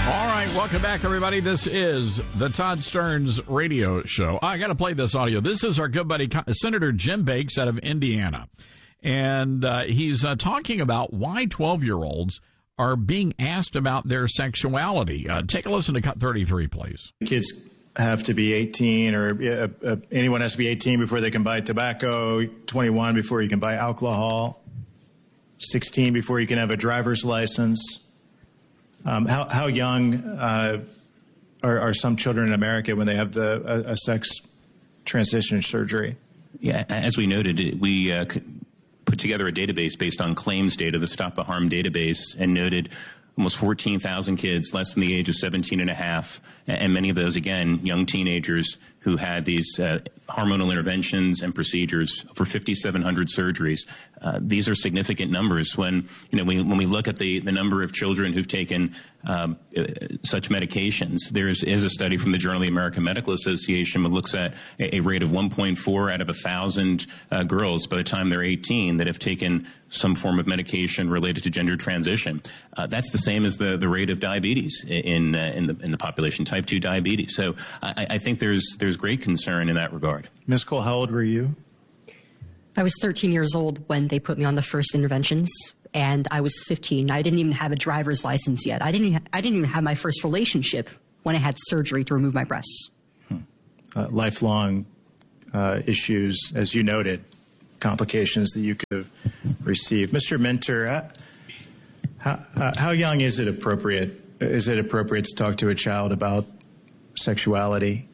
All right, welcome back, everybody. This is the Todd Stearns Radio Show. I got to play this audio. This is our good buddy, Senator Jim Bakes out of Indiana. And he's talking about why 12-year-olds are being asked about their sexuality. Take a listen to Cut 33, please. Kids have to be 18, or anyone has to be 18 before they can buy tobacco, 21 before you can buy alcohol, 16 before you can have a driver's license. How young are some children in America when they have a sex transition surgery? Yeah, as we noted, we put together a database based on claims data, the Stop the Harm database, and noted almost 14,000 kids less than the age of 17 and a half, and many of those, again, young teenagers who had these hormonal interventions and procedures, over 5,700 surgeries. These are significant numbers when we look at the number of children who've taken such medications. There is a study from the Journal of the American Medical Association that looks at a rate of 1.4 out of 1,000 girls by the time they're 18 that have taken some form of medication related to gender transition. That's the same as the rate of diabetes in the population, type 2 diabetes. So I think there's great concern in that regard. Ms. Cole, how old were you? I was 13 years old when they put me on the first interventions, and I was 15. I didn't even have a driver's license yet. I didn't even have my first relationship when I had surgery to remove my breasts. Lifelong issues, as you noted, complications that you could have received. Mr. Minter, how young is it appropriate? Is it appropriate to talk to a child about sexuality?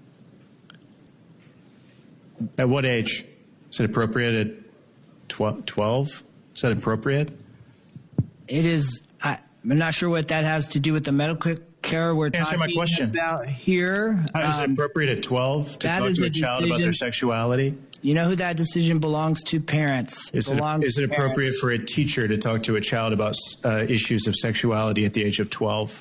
At what age? Is it appropriate at 12? Is that appropriate? It is. I'm not sure what that has to do with the medical care we're Answer my talking question. about here. Is it appropriate at 12 to talk to a child about their sexuality? You know who that decision belongs to? Parents. Is it appropriate for a teacher to talk to a child about issues of sexuality at the age of 12?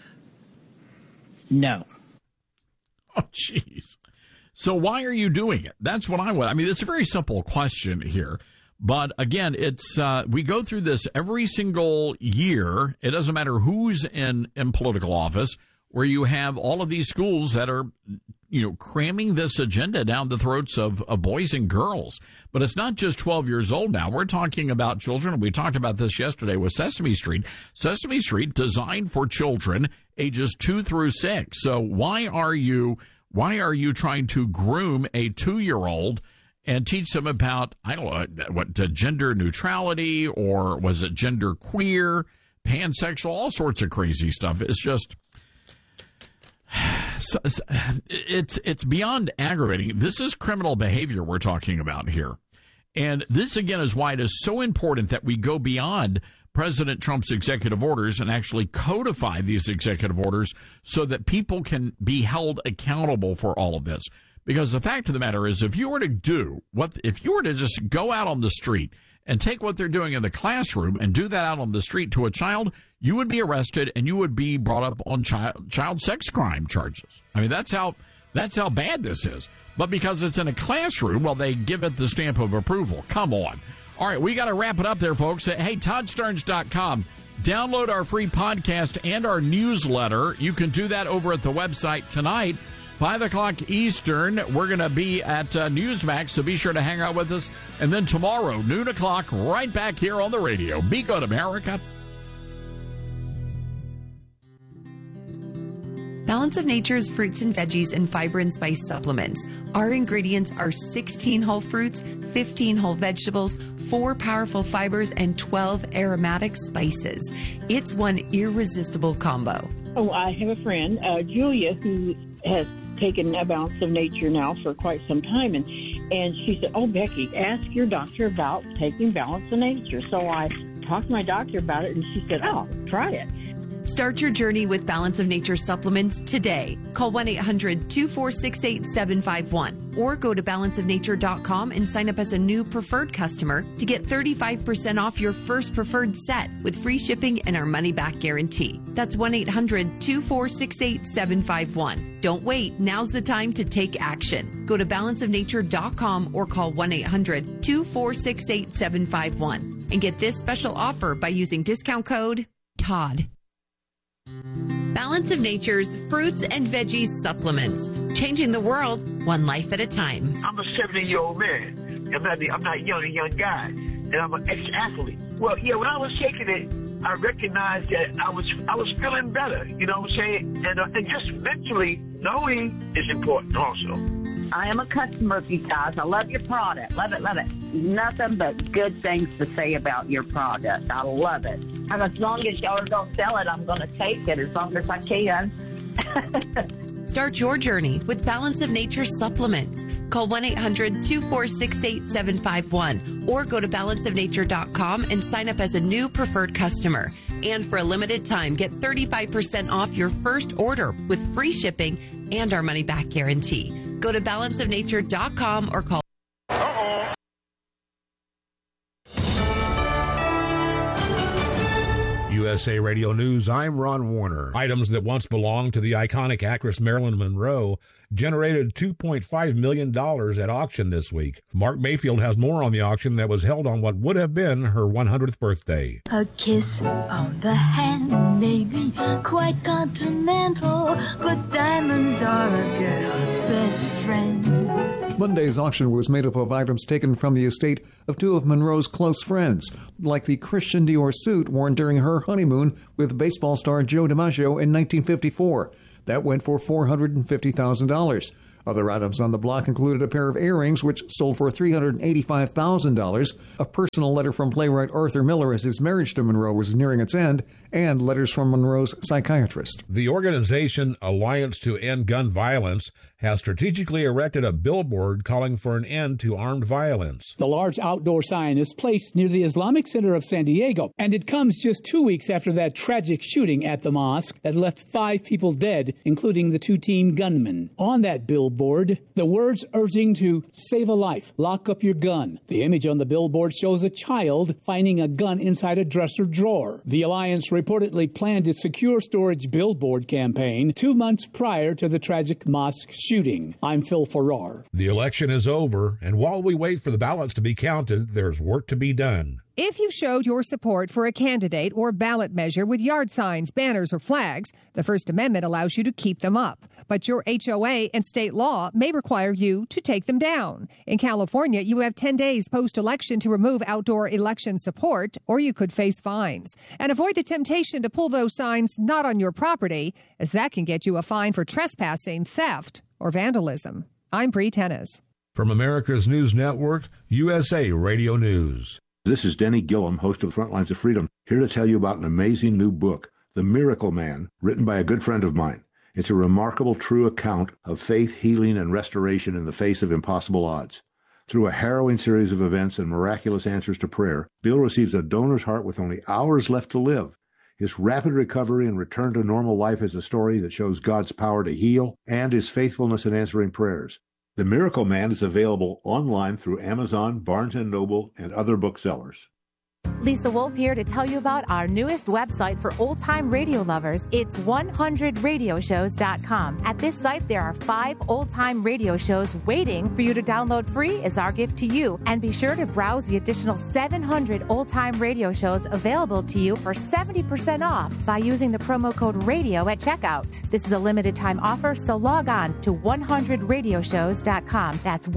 No. Oh, jeez. So why are you doing it? That's what I want. I mean, it's a very simple question here. But again, it's we go through this every single year. It doesn't matter who's in political office, where you have all of these schools that are, cramming this agenda down the throats of boys and girls. But it's not just 12 years old now. We're talking about children. We talked about this yesterday with Sesame Street. Sesame Street designed for children ages 2 through 6. So why are you trying to groom a 2-year-old and teach them about, I don't know, what, gender neutrality, or was it gender queer, pansexual, all sorts of crazy stuff? It's just, it's beyond aggravating. This is criminal behavior we're talking about here. And this, again, is why it is so important that we go beyond President Trump's executive orders and actually codify these executive orders so that people can be held accountable for all of this. Because the fact of the matter is, if you were to just go out on the street and take what they're doing in the classroom and do that out on the street to a child, you would be arrested and you would be brought up on child sex crime charges. I mean, that's how bad this is. But because it's in a classroom, well, they give it the stamp of approval. Come on. All right, we got to wrap it up there, folks. Hey, ToddStearns.com. Download our free podcast and our newsletter. You can do that over at the website tonight, 5 o'clock Eastern. We're going to be at Newsmax, so be sure to hang out with us. And then tomorrow, noon o'clock, right back here on the radio. Be good, America. Balance of Nature's fruits and veggies and fiber and spice supplements. Our ingredients are 16 whole fruits, 15 whole vegetables, 4 powerful fibers, and 12 aromatic spices. It's one irresistible combo. Oh, I have a friend, Julia, who has taken a Balance of Nature now for quite some time, and she said, "Oh, Becky, ask your doctor about taking Balance of Nature." So I talked to my doctor about it, and she said, "Oh, try it." Start your journey with Balance of Nature supplements today. Call 1-800-246-8751 or go to balanceofnature.com and sign up as a new preferred customer to get 35% off your first preferred set with free shipping and our money-back guarantee. That's 1-800-246-8751. Don't wait. Now's the time to take action. Go to balanceofnature.com or call 1-800-246-8751 and get this special offer by using discount code TODD. Balance of Nature's fruits and veggies supplements, changing the world one life at a time. I'm a 70-year-old man. I'm not a young guy, and I'm an ex-athlete. Well, yeah, when I was shaking it, I recognized that I was feeling better. You know what I'm saying? And just mentally knowing is important also. I am a customer of you guys. I love your product. Love it, love it. Nothing but good things to say about your product. I love it. And as long as y'all don't sell it, I'm going to take it as long as I can. Start your journey with Balance of Nature supplements. Call 1-800-246-8751 or go to balanceofnature.com and sign up as a new preferred customer. And for a limited time, get 35% off your first order with free shipping and our money-back guarantee. Go to balanceofnature.com or call. USA Radio News, I'm Ron Warner. Items that once belonged to the iconic actress Marilyn Monroe generated $2.5 million at auction this week. Mark Mayfield has more on the auction that was held on what would have been her 100th birthday. A kiss on the hand may be quite continental, but diamonds are a girl's best friend. Monday's auction was made up of items taken from the estate of two of Monroe's close friends, like the Christian Dior suit worn during her honeymoon with baseball star Joe DiMaggio in 1954. That went for $450,000. Other items on the block included a pair of earrings, which sold for $385,000, a personal letter from playwright Arthur Miller as his marriage to Monroe was nearing its end, and letters from Monroe's psychiatrist. The organization Alliance to End Gun Violence has strategically erected a billboard calling for an end to armed violence. The large outdoor sign is placed near the Islamic Center of San Diego, and it comes just 2 weeks after that tragic shooting at the mosque that left 5 people dead, including the 2 teen gunmen. On that billboard, the words urging to save a life, lock up your gun. The image on the billboard shows a child finding a gun inside a dresser drawer. The Alliance reportedly planned its secure storage billboard campaign 2 months prior to the tragic mosque shooting. I'm Phil Farrar. The election is over, and while we wait for the ballots to be counted, there's work to be done. If you showed your support for a candidate or ballot measure with yard signs, banners, or flags, the First Amendment allows you to keep them up. But your HOA and state law may require you to take them down. In California, you have 10 days post-election to remove outdoor election support, or you could face fines. And avoid the temptation to pull those signs not on your property, as that can get you a fine for trespassing, theft, or vandalism. I'm Bree Tennis. From America's News Network, USA Radio News. This is Denny Gillum, host of Frontlines of Freedom, here to tell you about an amazing new book, The Miracle Man, written by a good friend of mine. It's a remarkable, true account of faith, healing, and restoration in the face of impossible odds. Through a harrowing series of events and miraculous answers to prayer, Bill receives a donor's heart with only hours left to live. His rapid recovery and return to normal life is a story that shows God's power to heal and his faithfulness in answering prayers. The Miracle Man is available online through Amazon, Barnes & Noble, and other booksellers. Lisa Wolf here to tell you about our newest website for old-time radio lovers. It's 100radioshows.com. At this site, there are 5 old-time radio shows waiting for you to download free as our gift to you. And be sure to browse the additional 700 old-time radio shows available to you for 70% off by using the promo code RADIO at checkout. This is a limited-time offer, so log on to 100radioshows.com. That's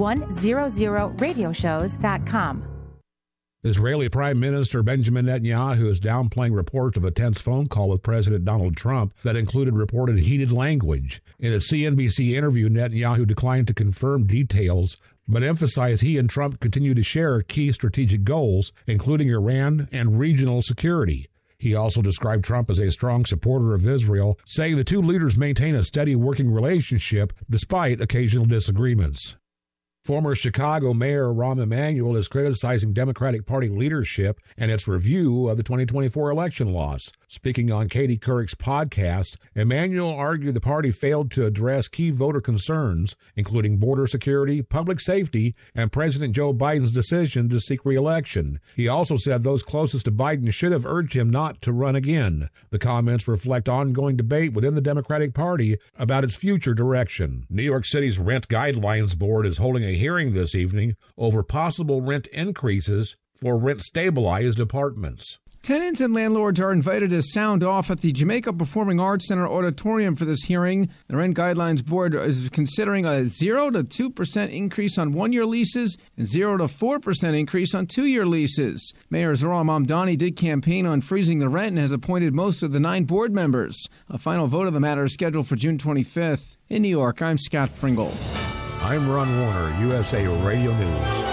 100radioshows.com. Israeli Prime Minister Benjamin Netanyahu is downplaying reports of a tense phone call with President Donald Trump that included reported heated language. In a CNBC interview, Netanyahu declined to confirm details, but emphasized he and Trump continue to share key strategic goals, including Iran and regional security. He also described Trump as a strong supporter of Israel, saying the two leaders maintain a steady working relationship despite occasional disagreements. Former Chicago Mayor Rahm Emanuel is criticizing Democratic Party leadership and its review of the 2024 election loss. Speaking on Katie Couric's podcast, Emanuel argued the party failed to address key voter concerns, including border security, public safety, and President Joe Biden's decision to seek re-election. He also said those closest to Biden should have urged him not to run again. The comments reflect ongoing debate within the Democratic Party about its future direction. New York City's Rent Guidelines Board is holding a hearing this evening over possible rent increases for rent-stabilized apartments. Tenants and landlords are invited to sound off at the Jamaica Performing Arts Center auditorium for this hearing. The Rent Guidelines Board is considering a 0 to 2% increase on one-year leases and 0 to 4% increase on two-year leases. Mayor Zohran Mamdani did campaign on freezing the rent and has appointed most of the 9 board members. A final vote of the matter is scheduled for June 25th. In New York, I'm Scott Pringle. I'm Ron Warner, USA Radio News.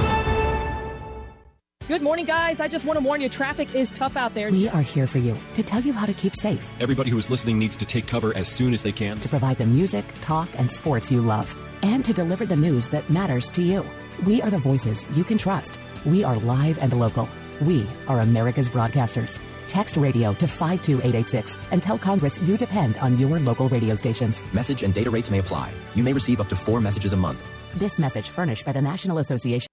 Good morning, guys. I just want to warn you, traffic is tough out there. We are here for you to tell you how to keep safe. Everybody who is listening needs to take cover as soon as they can. To provide the music, talk, and sports you love. And to deliver the news that matters to you. We are the voices you can trust. We are live and local. We are America's broadcasters. Text radio to 52886 and tell Congress you depend on your local radio stations. Message and data rates may apply. You may receive up to 4 messages a month. This message furnished by the National Association